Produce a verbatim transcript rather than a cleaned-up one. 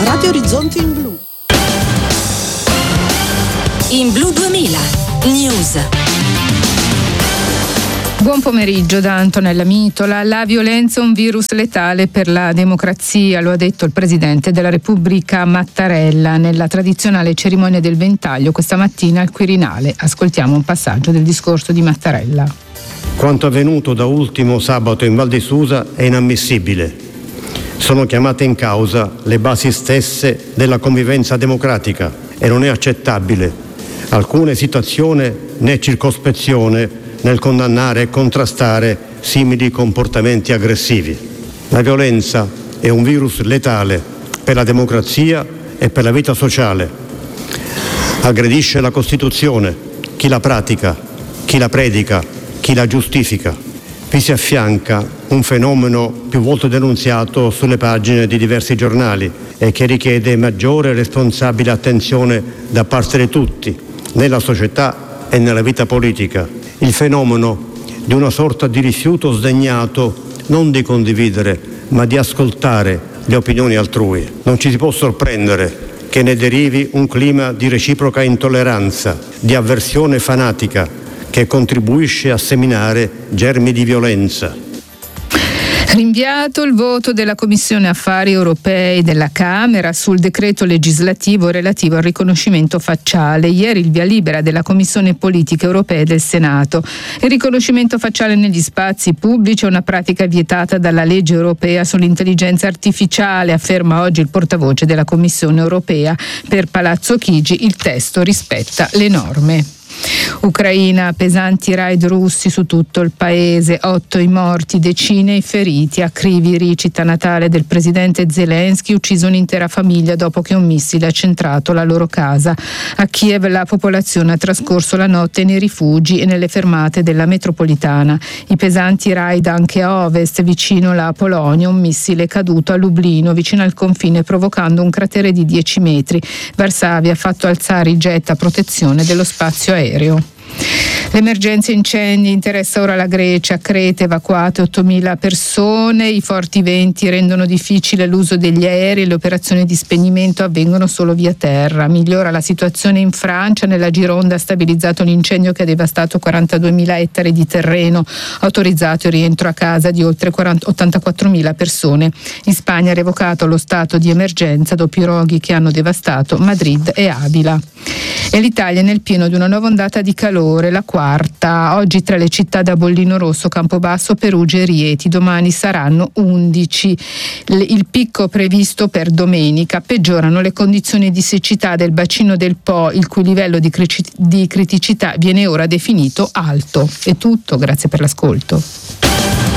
Radio Orizzonti in blu. In Blu duemila News. Buon pomeriggio da Antonella Mitola. La violenza è un virus letale per la democrazia, lo ha detto il Presidente della Repubblica Mattarella nella tradizionale cerimonia del Ventaglio questa mattina al Quirinale. Ascoltiamo un passaggio del discorso di Mattarella. Quanto avvenuto da ultimo sabato in Val di Susa è inammissibile. Sono chiamate in causa le basi stesse della convivenza democratica e non è accettabile alcuna esitazione né circospezione nel condannare e contrastare simili comportamenti aggressivi. La violenza è un virus letale per la democrazia e per la vita sociale. Aggredisce la Costituzione, chi la pratica, chi la predica, chi la giustifica. Vi si affianca un fenomeno più volte denunziato sulle pagine di diversi giornali e che richiede maggiore e responsabile attenzione da parte di tutti, nella società e nella vita politica. Il fenomeno di una sorta di rifiuto sdegnato non di condividere, ma di ascoltare le opinioni altrui. Non ci si può sorprendere che ne derivi un clima di reciproca intolleranza, di avversione fanatica, che contribuisce a seminare germi di violenza. Rinviato il voto della Commissione Affari Europei della Camera sul decreto legislativo relativo al riconoscimento facciale. Ieri il via libera della Commissione Politiche Europee del Senato. Il riconoscimento facciale negli spazi pubblici è una pratica vietata dalla legge europea sull'intelligenza artificiale, afferma oggi il portavoce della Commissione Europea. Per Palazzo Chigi il testo rispetta le norme. Ucraina, pesanti raid russi su tutto il paese, otto i morti, decine i feriti. A Kryvyi, città natale del presidente Zelensky, ucciso un'intera famiglia dopo che un missile ha centrato la loro casa. A Kiev la popolazione ha trascorso la notte nei rifugi e nelle fermate della metropolitana. I pesanti raid anche a ovest, vicino alla Polonia, un missile è caduto a Lublino, vicino al confine, provocando un cratere di dieci metri. Varsavia ha fatto alzare i jet a protezione dello spazio aereo. L'emergenza incendi interessa ora la Grecia. A Creta evacuate ottomila persone, i forti venti rendono difficile l'uso degli aerei, le operazioni di spegnimento avvengono solo via terra. Migliora la situazione in Francia, nella Gironda ha stabilizzato l'incendio che ha devastato quarantaduemila ettari di terreno, autorizzato il rientro a casa di oltre ottantaquattromila persone. In Spagna è revocato lo stato di emergenza dopo i roghi che hanno devastato Madrid e Avila. E l'Italia è nel pieno di una nuova ondata di calore, la quarta. Oggi tra le città da bollino rosso, Campobasso, Perugia e Rieti, domani saranno undici. Il picco previsto per domenica. Peggiorano le condizioni di siccità del bacino del Po, il cui livello di, cri- di criticità viene ora definito alto. È tutto, grazie per l'ascolto.